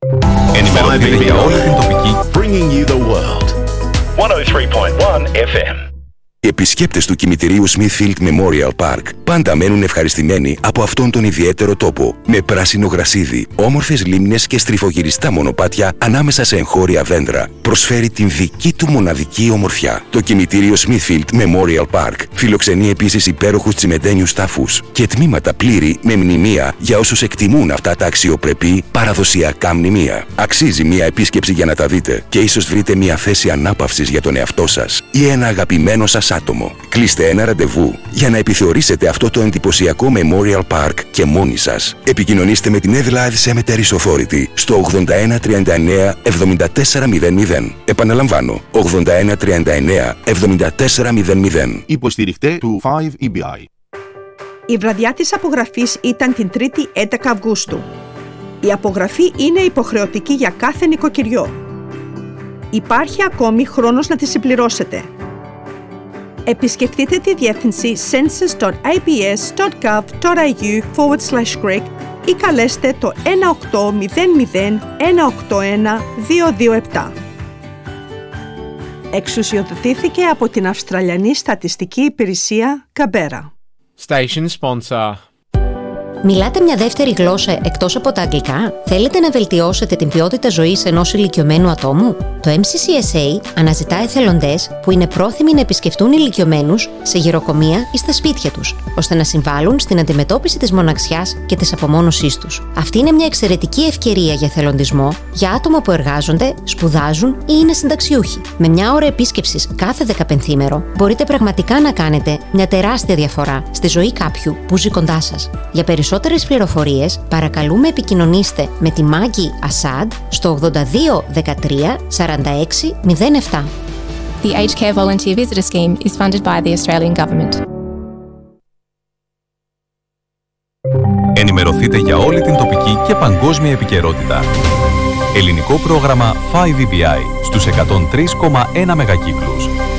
Ενημερωθείτε για όλη την τοπική. Bringing you the world. 103.1 FM. Οι επισκέπτες του κημητηρίου Smithfield Memorial Park πάντα μένουν ευχαριστημένοι από αυτόν τον ιδιαίτερο τόπο. Με πράσινο γρασίδι, όμορφες λίμνες και στριφογυριστά μονοπάτια ανάμεσα σε εγχώρια δέντρα, προσφέρει την δική του μοναδική ομορφιά. Το κημητήριο Smithfield Memorial Park φιλοξενεί επίσης υπέροχους τσιμεντένιους τάφους και τμήματα πλήρη με μνημεία για όσους εκτιμούν αυτά τα αξιοπρεπή παραδοσιακά μνημεία. Αξίζει μια επίσκεψη για να τα δείτε και ίσως βρείτε μια θέση ανάπαυσης για τον εαυτό σας ή ένα αγαπημένο σας άτομο. Κλείστε ένα ραντεβού για να επιθεωρήσετε αυτό το εντυπωσιακό Memorial Park και μόνοι σας. Επικοινωνήστε με την Adelaide Cemeteries Authority στο 81 39 74 00. Επαναλαμβάνω, 81 39 74 00. Υποστηριχτέ του 5EBI. Η βραδιά της απογραφής ήταν την 3η 11 Αυγούστου. Η απογραφή είναι υποχρεωτική για κάθε νοικοκυριό. Υπάρχει ακόμη χρόνος να τη συμπληρώσετε. Επισκεφτείτε τη διεύθυνση census.abs.gov.au/Greek ή καλέστε το 1800 181 227. Εξουσιοδοτήθηκε από την Αυστραλιανή Στατιστική Υπηρεσία Καμπέρα. Station sponsor. Μιλάτε μια δεύτερη γλώσσα εκτός από τα αγγλικά? Θέλετε να βελτιώσετε την ποιότητα ζωής ενός ηλικιωμένου ατόμου? Το MCCSA αναζητά εθελοντές που είναι πρόθυμοι να επισκεφτούν ηλικιωμένους σε γεροκομεία ή στα σπίτια τους, ώστε να συμβάλλουν στην αντιμετώπιση της μοναξιάς και της απομόνωσής τους. Αυτή είναι μια εξαιρετική ευκαιρία για εθελοντισμό για άτομα που εργάζονται, σπουδάζουν ή είναι συνταξιούχοι. Με μια ώρα επίσκεψης κάθε 15ήμερο μπορείτε πραγματικά να κάνετε μια τεράστια διαφορά στη ζωή κάποιου που ζει κοντά σας. Για περισσότερες πληροφορίες, παρακαλούμε επικοινωνήστε με τη Μάγκη Ασάντ στο 82 13 46 07. The Aged Care Volunteer Visitor Scheme is funded by the Australian Government. Ενημερωθείτε για όλη την τοπική και παγκόσμια επικαιρότητα. Ελληνικό πρόγραμμα 5EBI στους 103,1 μεγακύκλους.